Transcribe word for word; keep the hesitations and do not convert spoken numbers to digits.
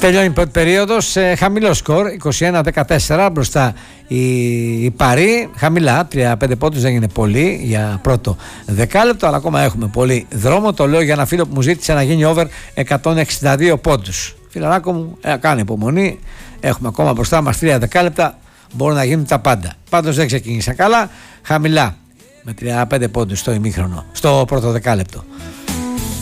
Τελειώνει η πρώτη περίοδος, ε, χαμηλό σκορ, είκοσι ένα δεκατέσσερα μπροστά η, η Παρί, χαμηλά, τριάντα πέντε πόντους, δεν είναι πολύ για πρώτο δεκάλεπτο, αλλά ακόμα έχουμε πολύ δρόμο. Το λέω για ένα φίλο που μου ζήτησε να γίνει over εκατόν εξήντα δύο πόντους. Φιλαράκο μου, ε, κάνει υπομονή, έχουμε ακόμα μπροστά μας τρία δεκάλεπτα, μπορούν να γίνουν τα πάντα. Πάντως δεν ξεκίνησα καλά, χαμηλά με τριάντα πέντε πόντους στο ημίχρονο, στο πρώτο δεκάλεπτο.